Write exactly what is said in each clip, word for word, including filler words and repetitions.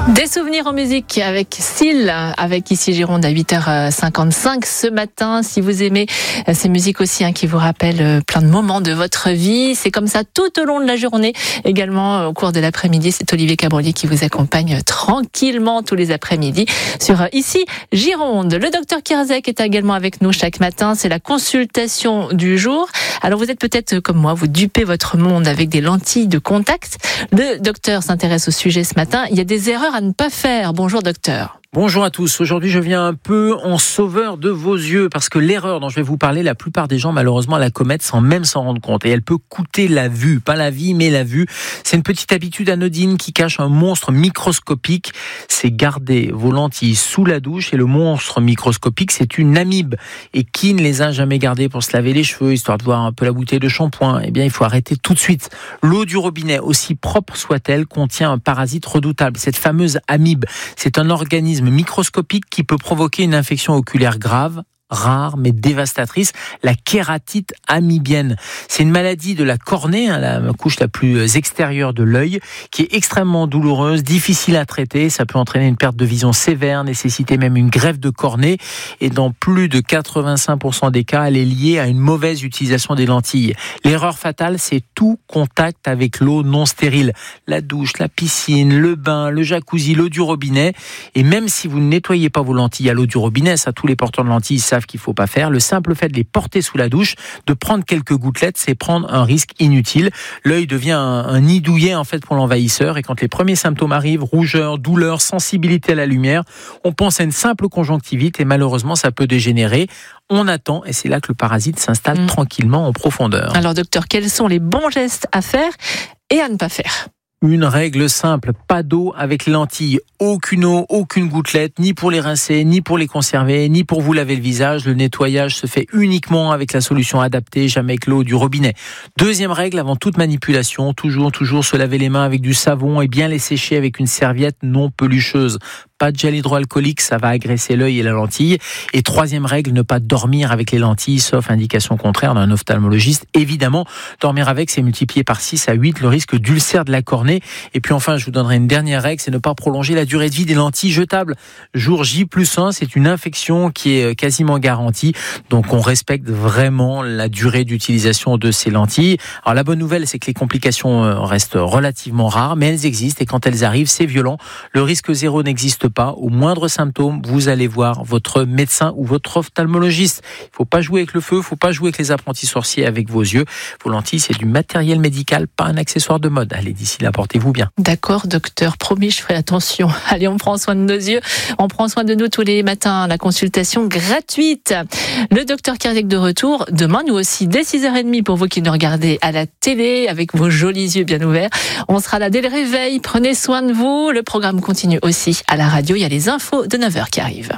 Des souvenirs en musique avec Syl, avec Ici Gironde à huit heures cinquante-cinq ce matin. Si vous aimez ces musiques aussi hein, qui vous rappellent plein de moments de votre vie, c'est comme ça tout au long de la journée. Également au cours de l'après-midi, c'est Olivier Cabrolier qui vous accompagne tranquillement tous les après-midi sur Ici Gironde. Le docteur Kierzek est également avec nous chaque matin. C'est la consultation du jour. Alors vous êtes peut-être comme moi, vous dupez votre monde avec des lentilles de contact. Le docteur s'intéresse au sujet ce matin. Il y a des erreurs à ne pas faire. Bonjour docteur. Bonjour à tous. Aujourd'hui, je viens un peu en sauveur de vos yeux parce que l'erreur dont je vais vous parler, la plupart des gens, malheureusement, la commettent sans même s'en rendre compte. Et elle peut coûter la vue. Pas la vie, mais la vue. C'est une petite habitude anodine qui cache un monstre microscopique. C'est garder vos lentilles sous la douche. Et le monstre microscopique, c'est une amibe. Et qui ne les a jamais gardées pour se laver les cheveux, histoire de voir un peu la bouteille de shampoing? Eh bien, il faut arrêter tout de suite. L'eau du robinet, aussi propre soit-elle, contient un parasite redoutable. Cette fameuse amibe, c'est un organisme microscopique qui peut provoquer une infection oculaire grave, rare mais dévastatrice, la kératite amibienne. C'est une maladie de la cornée, hein, la couche la plus extérieure de l'œil, qui est extrêmement douloureuse, difficile à traiter. Ça peut entraîner une perte de vision sévère, nécessiter même une greffe de cornée. Et dans plus de quatre-vingt-cinq pour cent des cas, elle est liée à une mauvaise utilisation des lentilles. L'erreur fatale, c'est tout contact avec l'eau non stérile. La douche, la piscine, le bain, le jacuzzi, l'eau du robinet. Et même si vous ne nettoyez pas vos lentilles à l'eau du robinet, ça tous les porteurs de lentilles savent qu'il faut pas faire. Le simple fait de les porter sous la douche, de prendre quelques gouttelettes, c'est prendre un risque inutile. L'œil devient un, un nid douillet en fait pour l'envahisseur. Et quand les premiers symptômes arrivent, rougeur, douleur, sensibilité à la lumière, on pense à une simple conjonctivite et malheureusement ça peut dégénérer. On attend et c'est là que le parasite s'installe mmh. tranquillement en profondeur. Alors docteur, quels sont les bons gestes à faire et à ne pas faire ? Une règle simple, pas d'eau avec les lentilles. Aucune eau, aucune gouttelette, ni pour les rincer, ni pour les conserver, ni pour vous laver le visage. Le nettoyage se fait uniquement avec la solution adaptée, jamais avec l'eau du robinet. Deuxième règle, avant toute manipulation, toujours, toujours se laver les mains avec du savon et bien les sécher avec une serviette non pelucheuse. Pas de gel hydroalcoolique, ça va agresser l'œil et la lentille. Et troisième règle, ne pas dormir avec les lentilles, sauf indication contraire d'un ophtalmologiste. Évidemment, dormir avec, c'est multiplié par six à huit le risque d'ulcère de la cornée. Et puis enfin, je vous donnerai une dernière règle, c'est ne pas prolonger la durée de vie des lentilles jetables. Jour J plus un, c'est une infection qui est quasiment garantie. Donc on respecte vraiment la durée d'utilisation de ces lentilles. Alors la bonne nouvelle, c'est que les complications restent relativement rares, mais elles existent. Et quand elles arrivent, c'est violent. Le risque zéro n'existe pas. Au moindre symptôme, vous allez voir votre médecin ou votre ophtalmologiste. Il ne faut pas jouer avec le feu, il ne faut pas jouer avec les apprentis sorciers avec vos yeux. Vos lentilles, c'est du matériel médical, pas un accessoire de mode. Allez, d'ici là, portez-vous bien. D'accord, docteur. Promis, je ferai attention. Allez, on prend soin de nos yeux. On prend soin de nous tous les matins. La consultation gratuite. Le docteur Kierzek de retour. Demain, nous aussi, dès six heures trente pour vous qui nous regardez à la télé avec vos jolis yeux bien ouverts. On sera là dès le réveil. Prenez soin de vous. Le programme continue aussi à la radio. Il y a les infos de neuf heures qui arrivent.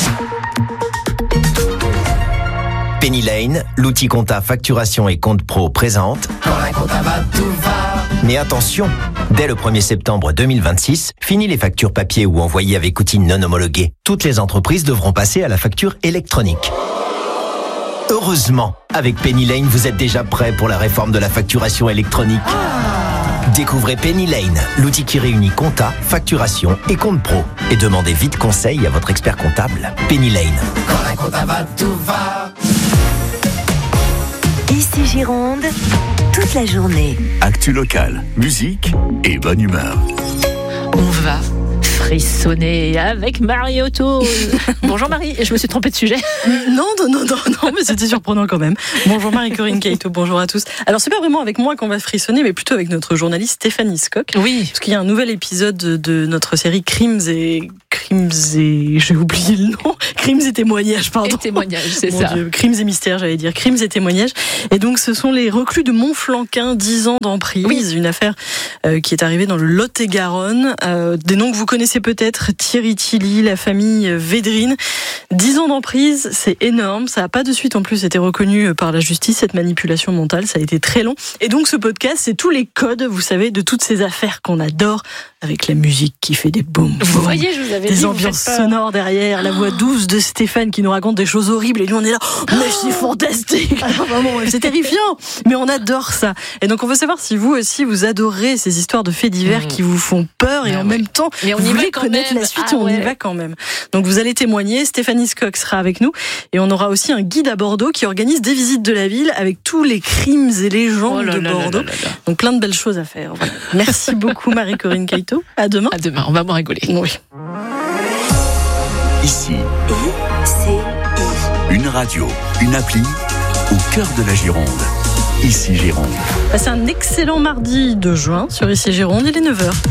Penny Lane, l'outil compta facturation et compte pro présente. Quand la compta va, tout va. Mais attention, dès le premier septembre deux mille vingt-six, fini les factures papier ou envoyées avec outils non homologués. Toutes les entreprises devront passer à la facture électronique. Heureusement, avec Penny Lane, vous êtes déjà prêt pour la réforme de la facturation électronique. Découvrez Penny Lane, l'outil qui réunit compta, facturation et compte pro. Et demandez vite conseil à votre expert comptable. Penny Lane. Quand la compta va, tout va. Ici Gironde, toute la journée. Actu locale, musique et bonne humeur. On va frissonner avec Marie Autour. Bonjour Marie, je me suis trompée de sujet. Non, non, non, non, non, mais c'était surprenant quand même. Bonjour Marie-Corinne Caïto, bonjour à tous. Alors c'est pas vraiment avec moi qu'on va frissonner, mais plutôt avec notre journaliste Stéphanie Skock. Oui. Parce qu'il y a un nouvel épisode de notre série Crimes et... Crimes et... J'ai oublié le nom. Crimes et témoignages, pardon. Et témoignages, c'est Mon ça. Dieu, Crimes et mystères, j'allais dire. Crimes et témoignages. Et donc ce sont les reclus de Montflanquin, dix ans d'emprise. Oui. Une affaire euh, qui est arrivée dans le Lot-et-Garonne. Euh, des noms que vous connaissez peut-être, Thierry Tilly, la famille Védrine. dix ans d'emprise, c'est énorme. Ça n'a pas de suite en plus été reconnu par la justice, cette manipulation mentale. Ça a été très long. Et donc ce podcast, c'est tous les codes, vous savez, de toutes ces affaires qu'on adore, avec la musique qui fait des boum. Vous voyez, je vous avais avez des dit, ambiances sonores derrière, la voix douce de Stéphane qui nous raconte des choses horribles et nous on est là, mais c'est fantastique, vraiment, c'est terrifiant, mais on adore ça. Et donc on veut savoir si vous aussi vous adorez ces histoires de faits divers mmh. qui vous font peur et ah en ouais. même temps mais on vous y voulez va quand connaître même. la suite ah et on ouais. y va quand même. Donc vous allez témoigner, Stéphanie Scott sera avec nous et on aura aussi un guide à Bordeaux qui organise des visites de la ville avec tous les crimes et légendes oh là de là Bordeaux. Là là là là. Donc plein de belles choses à faire. Voilà. Merci beaucoup Marie-Corinne Caïto. À demain. À demain, on va moins rigoler. Oui. Ici, I C I. une radio, une appli au cœur de la Gironde. Ici Gironde. Passez un excellent mardi de juin sur Ici Gironde, il est neuf heures.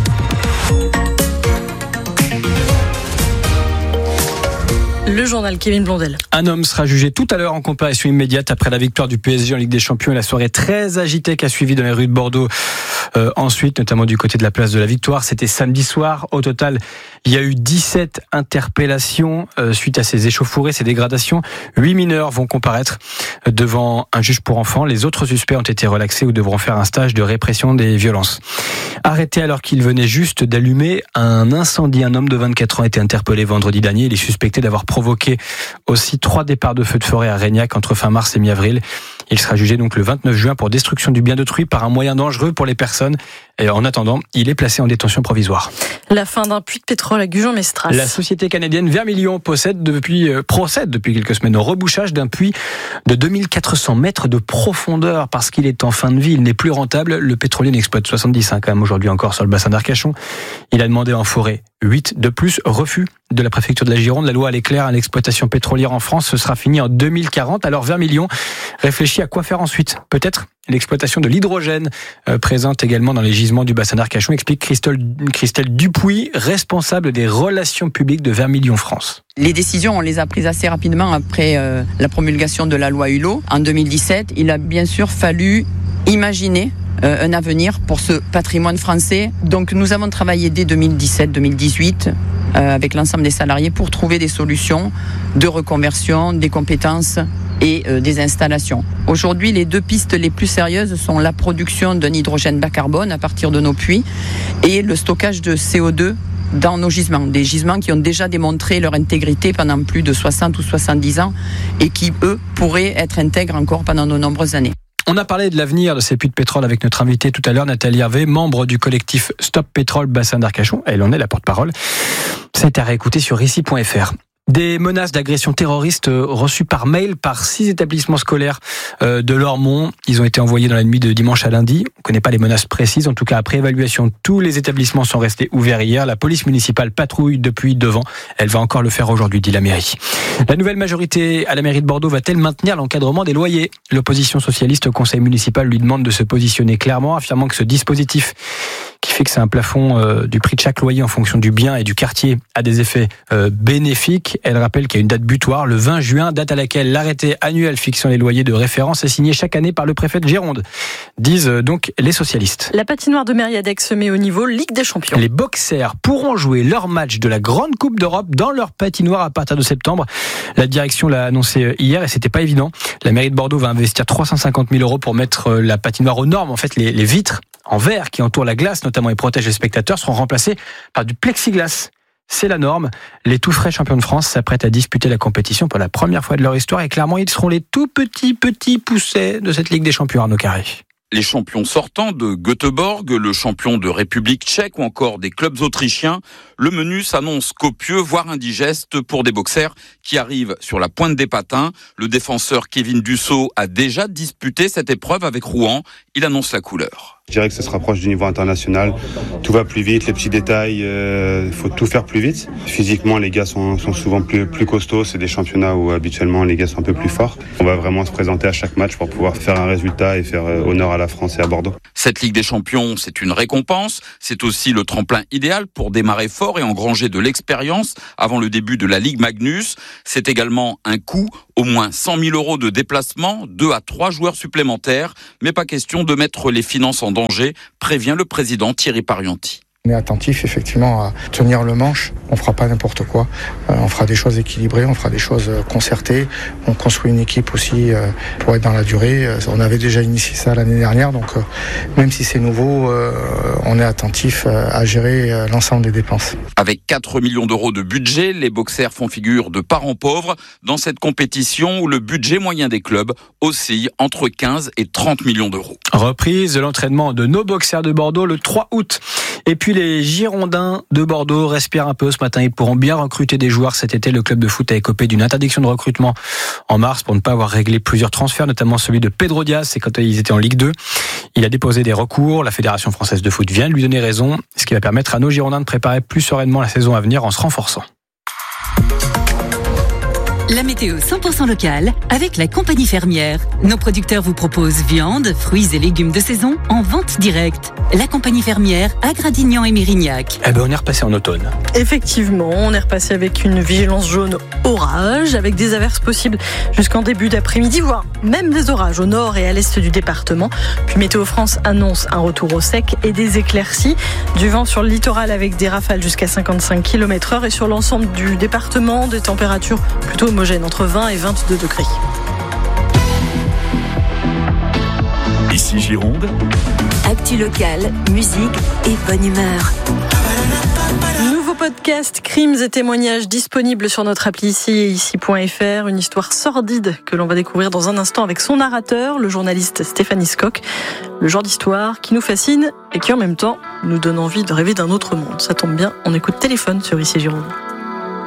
Le journal Kevin Blondel. Un homme sera jugé tout à l'heure en comparaison immédiate après la victoire du P S G en Ligue des Champions et la soirée très agitée qu'a suivi dans les rues de Bordeaux. Euh, ensuite, notamment du côté de la place de la Victoire, c'était samedi soir. Au total, il y a eu dix-sept interpellations euh, suite à ces échauffourées, ces dégradations. Huit mineurs vont comparaître devant un juge pour enfants. Les autres suspects ont été relaxés ou devront faire un stage de répression des violences. Arrêté alors qu'il venait juste d'allumer un incendie, un homme de vingt-quatre ans a été interpellé vendredi dernier. Il est suspecté d'avoir provoqué aussi trois départs de feux de forêt à Régnac entre fin mars et mi-avril. Il sera jugé donc le vingt-neuf juin pour destruction du bien d'autrui par un moyen dangereux pour les personnes. Et en attendant, il est placé en détention provisoire. La fin d'un puits de pétrole à Gujan-Mestras. La société canadienne Vermilion possède depuis, euh, procède depuis quelques semaines au rebouchage d'un puits de deux mille quatre cents mètres de profondeur parce qu'il est en fin de vie. Il n'est plus rentable. Le pétrolier n'exploite soixante-dix hein, quand même aujourd'hui encore sur le bassin d'Arcachon. Il a demandé en forêt huit de plus. Refus de la préfecture de la Gironde. La loi elle est claire, l'exploitation pétrolière en France, ce sera fini en deux mille quarante. Alors Vermilion réfléchit à quoi faire ensuite. Peut-être l'exploitation de l'hydrogène euh, présente également dans les gisements du bassin d'Arcachon, explique Christelle, Christelle Dupuis, responsable des relations publiques de Vermilion France. Les décisions, on les a prises assez rapidement après euh, la promulgation de la loi Hulot en deux mille dix-sept. Il a bien sûr fallu imaginer euh, un avenir pour ce patrimoine français. Donc nous avons travaillé dès deux mille dix-sept deux mille dix-huit euh, avec l'ensemble des salariés pour trouver des solutions de reconversion, des compétences et euh, des installations. Aujourd'hui, les deux pistes les plus sérieuses sont la production d'un hydrogène bas carbone à partir de nos puits et le stockage de C O deux dans nos gisements. Des gisements qui ont déjà démontré leur intégrité pendant plus de soixante ou soixante-dix ans et qui, eux, pourraient être intègres encore pendant de nombreuses années. On a parlé de l'avenir de ces puits de pétrole avec notre invitée tout à l'heure, Nathalie Hervé, membre du collectif Stop Pétrole Bassin d'Arcachon. Elle en est la porte-parole. C'est à réécouter sur ici point f r. Des menaces d'agression terroriste reçues par mail par six établissements scolaires de Lormont. Ils ont été envoyés dans la nuit de dimanche à lundi. On ne connaît pas les menaces précises. En tout cas, après évaluation, tous les établissements sont restés ouverts hier. La police municipale patrouille depuis devant. Elle va encore le faire aujourd'hui, dit la mairie. La nouvelle majorité à la mairie de Bordeaux va-t-elle maintenir l'encadrement des loyers ? L'opposition socialiste au conseil municipal lui demande de se positionner clairement, affirmant que ce dispositif qui fixe un plafond euh, du prix de chaque loyer en fonction du bien et du quartier a des effets euh, bénéfiques. Elle rappelle qu'il y a une date butoir, le vingt juin, date à laquelle l'arrêté annuel fixant les loyers de référence est signé chaque année par le préfet de Gironde, disent euh, donc les socialistes. La patinoire de Mériadeck se met au niveau Ligue des Champions. Les boxers pourront jouer leur match de la Grande Coupe d'Europe dans leur patinoire à partir de septembre. La direction l'a annoncé hier et c'était pas évident. La mairie de Bordeaux va investir trois cent cinquante mille euros pour mettre la patinoire aux normes. En fait, les, les vitres en verre qui entourent la glace, notamment et protègent les spectateurs, seront remplacées par du plexiglas. C'est la norme. Les tout frais champions de France s'apprêtent à disputer la compétition pour la première fois de leur histoire et clairement, ils seront les tout petits, petits poussets de cette Ligue des Champions, Arnaud Carré. Les champions sortants de Göteborg, le champion de République tchèque ou encore des clubs autrichiens, le menu s'annonce copieux, voire indigeste pour des boxeurs qui arrivent sur la pointe des patins. Le défenseur Kevin Dussault a déjà disputé cette épreuve avec Rouen. Il annonce la couleur. Je dirais que ça se rapproche du niveau international. Tout va plus vite, les petits détails, il euh, faut tout faire plus vite. Physiquement, les gars sont, sont souvent plus, plus costauds. C'est des championnats où habituellement les gars sont un peu plus forts. On va vraiment se présenter à chaque match pour pouvoir faire un résultat et faire euh, honneur à la France et à Bordeaux. Cette Ligue des Champions, c'est une récompense. C'est aussi le tremplin idéal pour démarrer fort et engranger de l'expérience avant le début de la Ligue Magnus. C'est également un coût, au moins cent mille euros de déplacement, deux à trois joueurs supplémentaires. Mais pas question de mettre les finances en danger, prévient le président Thierry Parianti. On est attentif effectivement à tenir le manche. On fera pas n'importe quoi. Euh, on fera des choses équilibrées, on fera des choses concertées. On construit une équipe aussi euh, pour être dans la durée. On avait déjà initié ça l'année dernière, donc euh, même si c'est nouveau, euh, on est attentif euh, à gérer euh, l'ensemble des dépenses. Avec quatre millions d'euros de budget, les boxers font figure de parents pauvres dans cette compétition où le budget moyen des clubs oscille entre quinze et trente millions d'euros. Reprise de l'entraînement de nos boxers de Bordeaux le trois août. Et puis les Girondins de Bordeaux respirent un peu ce matin. Ils pourront bien recruter des joueurs cet été. Le club de foot a écopé d'une interdiction de recrutement en mars pour ne pas avoir réglé plusieurs transferts, notamment celui de Pedro Diaz. C'est quand ils étaient en Ligue deux. Il a déposé des recours. La Fédération française de foot vient de lui donner raison, ce qui va permettre à nos Girondins de préparer plus sereinement la saison à venir en se renforçant. La météo cent pour cent locale avec la compagnie fermière. Nos producteurs vous proposent viande, fruits et légumes de saison en vente directe. La compagnie fermière à Gradignan et Mérignac. Eh ben on est repassé en automne. Effectivement, on est repassé avec une vigilance jaune orage, avec des averses possibles jusqu'en début d'après-midi, voire même des orages au nord et à l'est du département. Puis Météo France annonce un retour au sec et des éclaircies. Du vent sur le littoral avec des rafales jusqu'à cinquante-cinq kilomètres heure et sur l'ensemble du département, des températures plutôt homogènes entre vingt et vingt-deux degrés. Ici Gironde. Actu locale, musique et bonne humeur. Nouveau podcast, crimes et témoignages disponibles sur notre appli ici et ici.fr. Une histoire sordide que l'on va découvrir dans un instant avec son narrateur, le journaliste Stéphanie Skock. Le genre d'histoire qui nous fascine et qui en même temps nous donne envie de rêver d'un autre monde. Ça tombe bien, on écoute Téléphone sur Ici Gironde.